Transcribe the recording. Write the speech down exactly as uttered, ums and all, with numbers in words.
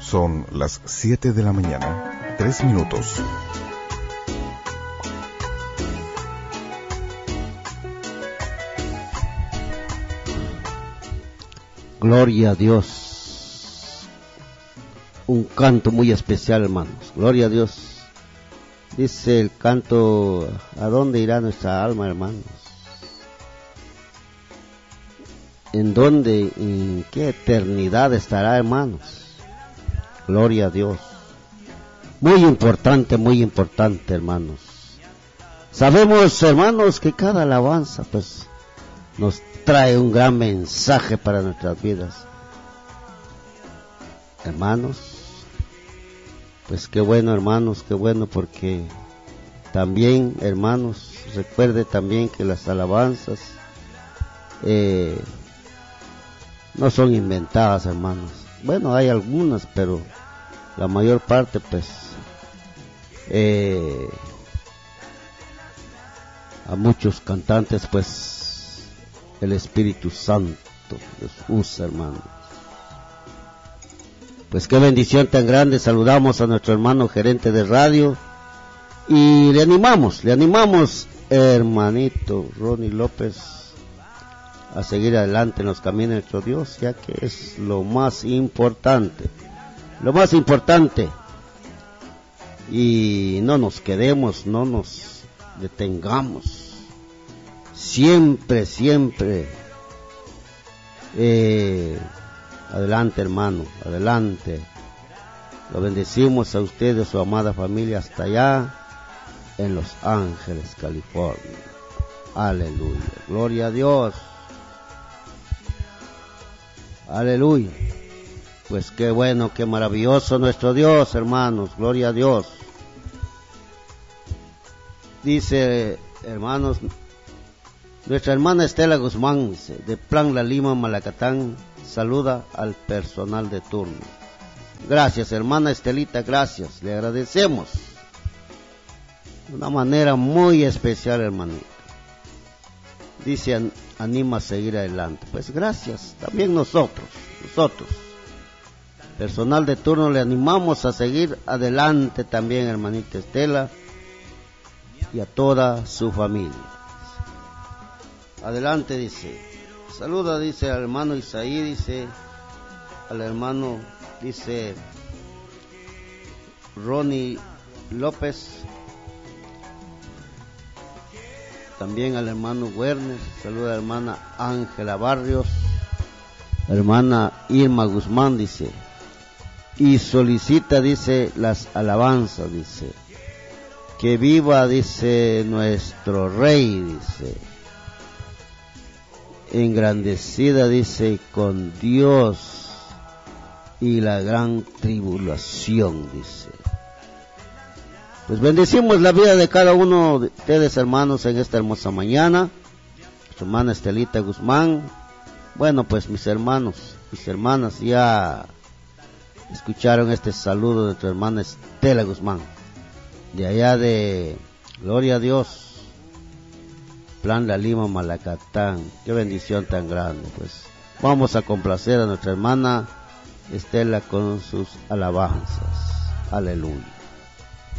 Son las siete de la mañana, tres minutos. Gloria a Dios. Un canto muy especial, hermanos. Gloria a Dios. Dice el canto: ¿a dónde irá nuestra alma, hermanos? ¿En dónde, en qué eternidad estará, hermanos? Gloria a Dios. Muy importante, muy importante, hermanos. Sabemos, hermanos, que cada alabanza, pues, nos trae un gran mensaje para nuestras vidas. Hermanos, pues qué bueno, hermanos, qué bueno, porque también, hermanos, recuerde también que las alabanzas eh, no son inventadas, hermanos. Bueno, hay algunas, pero la mayor parte, pues, eh, a muchos cantantes, pues, el Espíritu Santo los usa, hermanos. Pues qué bendición tan grande. Saludamos a nuestro hermano gerente de radio y le animamos, le animamos, hermanito Ronnie López, a seguir adelante en los caminos de nuestro Dios, ya que es lo más importante, lo más importante. Y no nos quedemos, no nos detengamos. Siempre, siempre, eh, adelante, hermano, adelante. Lo bendecimos a usted y a su amada familia hasta allá en Los Ángeles, California. Aleluya, gloria a Dios. Aleluya. Pues qué bueno, qué maravilloso nuestro Dios, hermanos, gloria a Dios. Dice, hermanos, nuestra hermana Estela Guzmán, dice, de Plan La Lima, Malacatán, saluda al personal de turno. Gracias, hermana Estelita, gracias, le agradecemos. De una manera muy especial, hermanita. Dice, anima a seguir adelante. Pues gracias, también nosotros, nosotros, personal de turno, le animamos a seguir adelante también, hermanita Estela, y a toda su familia. Adelante, dice, saluda, dice, al hermano Isaí, dice, al hermano, dice, Ronnie López, también al hermano Werner, saluda a la hermana Ángela Barrios, hermana Irma Guzmán, dice, y solicita, dice, las alabanzas, dice, que viva, dice, nuestro rey, dice, engrandecida, dice, con Dios y la gran tribulación, dice. Pues bendecimos la vida de cada uno de ustedes, hermanos, en esta hermosa mañana. Su hermana Estelita Guzmán. Bueno, pues mis hermanos, mis hermanas ya escucharon este saludo de nuestra hermana Estela Guzmán, de allá de Gloria a Dios, Plan La Lima, Malacatán. Qué bendición tan grande. Pues vamos a complacer a nuestra hermana Estela con sus alabanzas. Aleluya.